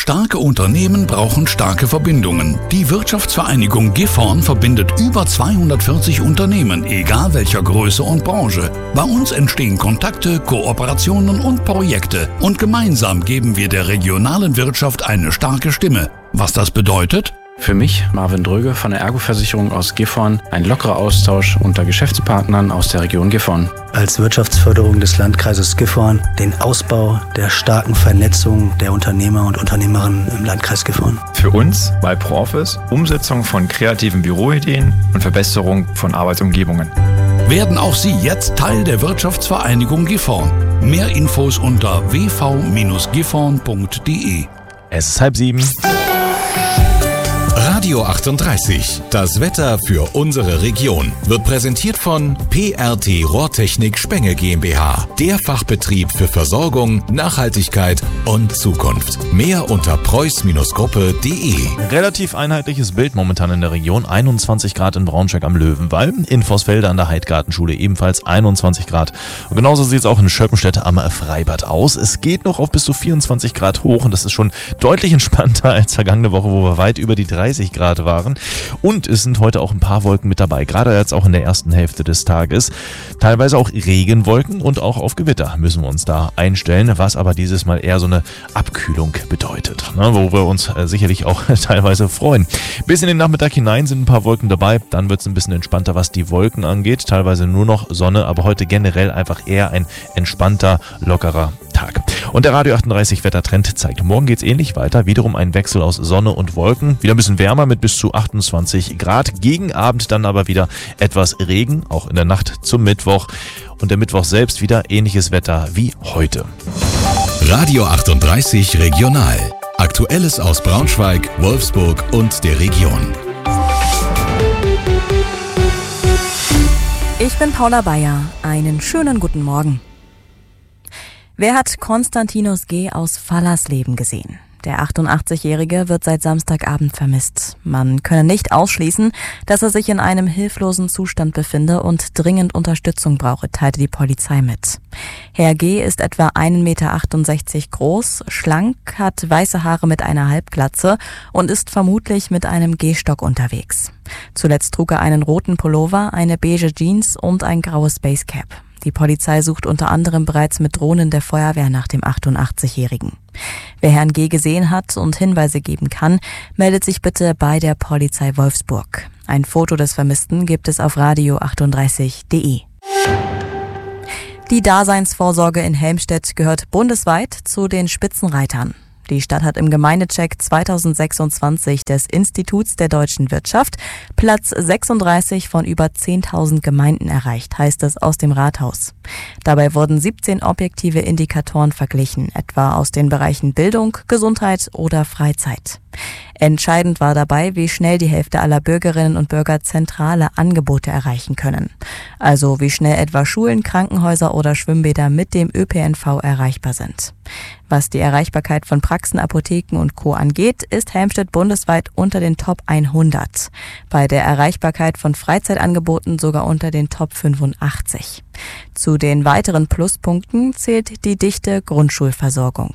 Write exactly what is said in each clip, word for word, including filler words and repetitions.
Starke Unternehmen brauchen starke Verbindungen. Die Wirtschaftsvereinigung Gifhorn verbindet über zweihundertvierzig Unternehmen, egal welcher Größe und Branche. Bei uns entstehen Kontakte, Kooperationen und Projekte. Und gemeinsam geben wir der regionalen Wirtschaft eine starke Stimme. Was das bedeutet? Für mich, Marvin Dröge von der Ergo-Versicherung aus Gifhorn, ein lockerer Austausch unter Geschäftspartnern aus der Region Gifhorn. Als Wirtschaftsförderung des Landkreises Gifhorn den Ausbau der starken Vernetzung der Unternehmer und Unternehmerinnen im Landkreis Gifhorn. Für uns bei ProOffice Umsetzung von kreativen Büroideen und Verbesserung von Arbeitsumgebungen. Werden auch Sie jetzt Teil der Wirtschaftsvereinigung Gifhorn. Mehr Infos unter w v Bindestrich gifhorn punkt d e. Es ist halb sieben. Radio achtunddreißig, das Wetter für unsere Region, wird präsentiert von P R T Rohrtechnik Spenge GmbH, der Fachbetrieb für Versorgung, Nachhaltigkeit und Zukunft. Mehr unter preuß Gruppe punkt d e. Relativ einheitliches Bild momentan in der Region. einundzwanzig Grad in Braunschweig am Löwenwall, in Vorsfelde an der Heidgartenschule ebenfalls einundzwanzig Grad. Und genauso sieht es auch in Schöppenstedt am Freibad aus. Es geht noch auf bis zu vierundzwanzig Grad hoch und das ist schon deutlich entspannter als vergangene Woche, wo wir weit über die dreißig Grad waren. Und es sind heute auch ein paar Wolken mit dabei, gerade jetzt auch in der ersten Hälfte des Tages. Teilweise auch Regenwolken und auch auf Gewitter müssen wir uns da einstellen, was aber dieses Mal eher so eine Abkühlung bedeutet, ne, wo wir uns äh, sicherlich auch teilweise freuen. Bis in den Nachmittag hinein sind ein paar Wolken dabei, dann wird es ein bisschen entspannter, was die Wolken angeht. Teilweise nur noch Sonne, aber heute generell einfach eher ein entspannter, lockerer Tag. Und der Radio achtunddreißig Wettertrend zeigt, morgen geht's ähnlich weiter. Wiederum ein Wechsel aus Sonne und Wolken. Wieder ein bisschen wärmer mit bis zu achtundzwanzig Grad. Gegen Abend dann aber wieder etwas Regen, auch in der Nacht zum Mittwoch. Und der Mittwoch selbst wieder ähnliches Wetter wie heute. Radio achtunddreißig Regional. Aktuelles aus Braunschweig, Wolfsburg und der Region. Ich bin Paula Bayer. Einen schönen guten Morgen. Wer hat Konstantinos G. aus Fallersleben gesehen? Der achtundachtzigjährige wird seit Samstagabend vermisst. Man könne nicht ausschließen, dass er sich in einem hilflosen Zustand befinde und dringend Unterstützung brauche, teilte die Polizei mit. Herr G. ist etwa ein Meter achtundsechzig groß, schlank, hat weiße Haare mit einer Halbglatze und ist vermutlich mit einem Gehstock unterwegs. Zuletzt trug er einen roten Pullover, eine beige Jeans und ein graues Basecap. Die Polizei sucht unter anderem bereits mit Drohnen der Feuerwehr nach dem achtundachtzigjährigen. Wer Herrn G. gesehen hat und Hinweise geben kann, meldet sich bitte bei der Polizei Wolfsburg. Ein Foto des Vermissten gibt es auf radio achtunddreißig punkt d e. Die Daseinsvorsorge in Helmstedt gehört bundesweit zu den Spitzenreitern. Die Stadt hat im Gemeindecheck zweitausendsechsundzwanzig des Instituts der deutschen Wirtschaft Platz sechsunddreißig von über zehntausend Gemeinden erreicht, heißt es aus dem Rathaus. Dabei wurden siebzehn objektive Indikatoren verglichen, etwa aus den Bereichen Bildung, Gesundheit oder Freizeit. Entscheidend war dabei, wie schnell die Hälfte aller Bürgerinnen und Bürger zentrale Angebote erreichen können. Also wie schnell etwa Schulen, Krankenhäuser oder Schwimmbäder mit dem Ö P N V erreichbar sind. Was die Erreichbarkeit von Praxen, Apotheken und Co. angeht, ist Helmstedt bundesweit unter den Top hundert. Bei der Erreichbarkeit von Freizeitangeboten sogar unter den Top fünfundachtzig. Zu den weiteren Pluspunkten zählt die dichte Grundschulversorgung.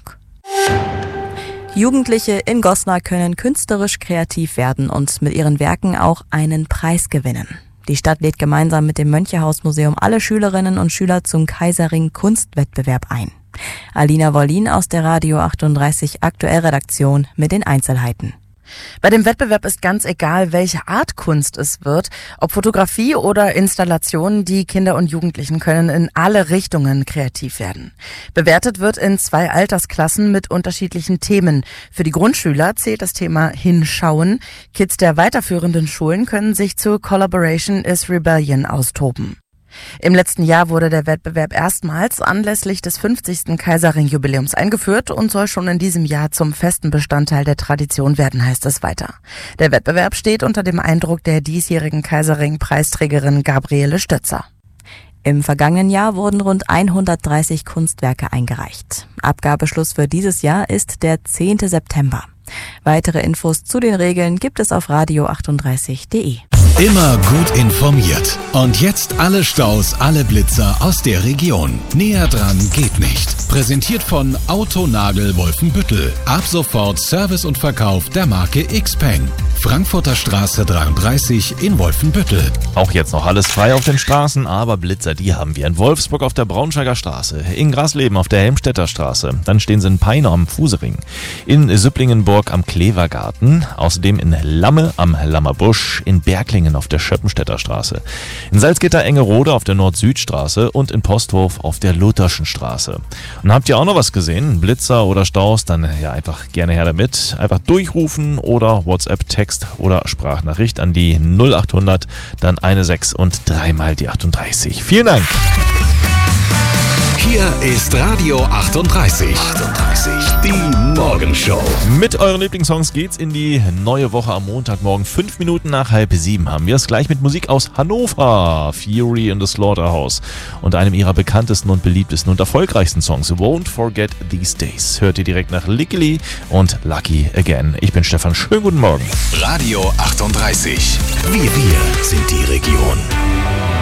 Jugendliche in Goslar können künstlerisch kreativ werden und mit ihren Werken auch einen Preis gewinnen. Die Stadt lädt gemeinsam mit dem Mönchehausmuseum alle Schülerinnen und Schüler zum Kaiserring Kunstwettbewerb ein. Alina Wollin aus der Radio achtunddreißig Aktuellredaktion mit den Einzelheiten. Bei dem Wettbewerb ist ganz egal, welche Art Kunst es wird, ob Fotografie oder Installationen, die Kinder und Jugendlichen können in alle Richtungen kreativ werden. Bewertet wird in zwei Altersklassen mit unterschiedlichen Themen. Für die Grundschüler zählt das Thema Hinschauen. Kids der weiterführenden Schulen können sich zu Collaboration is Rebellion austoben. Im letzten Jahr wurde der Wettbewerb erstmals anlässlich des fünfzigsten Kaiserring-Jubiläums eingeführt und soll schon in diesem Jahr zum festen Bestandteil der Tradition werden, heißt es weiter. Der Wettbewerb steht unter dem Eindruck der diesjährigen Kaiserring-Preisträgerin Gabriele Stötzer. Im vergangenen Jahr wurden rund hundertdreißig Kunstwerke eingereicht. Abgabeschluss für dieses Jahr ist der zehnte September. Weitere Infos zu den Regeln gibt es auf radio achtunddreißig punkt de. Immer gut informiert. Und jetzt alle Staus, alle Blitzer aus der Region. Näher dran geht nicht. Präsentiert von Autonagel Wolfenbüttel. Ab sofort Service und Verkauf der Marke Xpeng. Frankfurter Straße dreiunddreißig in Wolfenbüttel. Auch jetzt noch alles frei auf den Straßen, aber Blitzer, die haben wir in Wolfsburg auf der Braunschweiger Straße, in Grasleben auf der Helmstedter Straße, dann stehen sie in Peine am Fusering, in Süpplingenburg am Klevergarten, außerdem in Lamme am Lammerbusch, in Berglingen auf der Schöppenstädter Straße, in Salzgitter-Engerode auf der Nord-Süd-Straße und in Posthof auf der Lutherschen Straße. Und habt ihr auch noch was gesehen? Blitzer oder Staus? Dann ja einfach gerne her damit. Einfach durchrufen oder WhatsApp-Text oder Sprachnachricht an die null achthundert, dann eine sechs und dreimal die achtunddreißig. Vielen Dank. Hier ist Radio achtunddreißig. achtunddreißig, die Morgenshow. Mit euren Lieblingssongs geht's in die neue Woche am Montagmorgen. Fünf Minuten nach halb sieben haben wir es gleich mit Musik aus Hannover. Fury in the Slaughterhouse. Und einem ihrer bekanntesten und beliebtesten und erfolgreichsten Songs, Won't Forget These Days. Hört ihr direkt nach Lickily und Lucky Again. Ich bin Stefan. Schönen guten Morgen. Radio achtunddreißig. Wir, wir sind die Region.